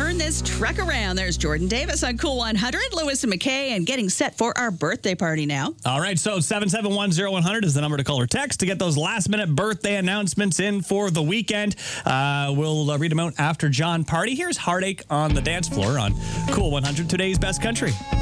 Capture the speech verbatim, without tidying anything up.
turn this truck around. There's Jordan Davis on Cool one hundred, Lewis and McKay, and getting set for our birthday party now. All right, so seven seven one zero one hundred is the number to call or text to get those last-minute birthday announcements in for the weekend. Uh, we'll uh, read them out after John Party. Here's Heartache on the Dance Floor on Cool one hundred, today's best country.